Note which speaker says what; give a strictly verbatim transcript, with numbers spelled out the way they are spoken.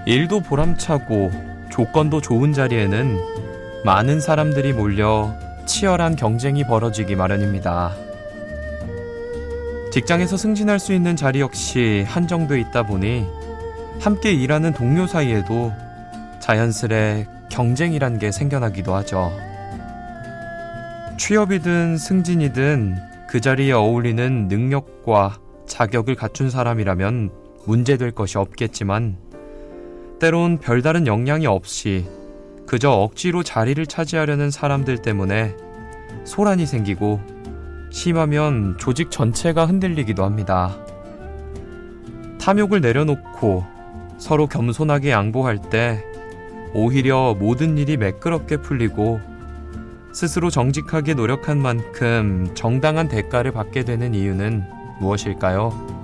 Speaker 1: 일도 보람차고 조건도 좋은 자리에는 많은 사람들이 몰려 치열한 경쟁이 벌어지기 마련입니다. 직장에서 승진할 수 있는 자리 역시 한정돼 있다 보니 함께 일하는 동료 사이에도 자연스레 경쟁이란 게 생겨나기도 하죠. 취업이든 승진이든 그 자리에 어울리는 능력과 자격을 갖춘 사람이라면 문제될 것이 없겠지만 때론 별다른 역량이 없이 그저 억지로 자리를 차지하려는 사람들 때문에 소란이 생기고 심하면 조직 전체가 흔들리기도 합니다. 탐욕을 내려놓고 서로 겸손하게 양보할 때 오히려 모든 일이 매끄럽게 풀리고 스스로 정직하게 노력한 만큼 정당한 대가를 받게 되는 이유는 무엇일까요?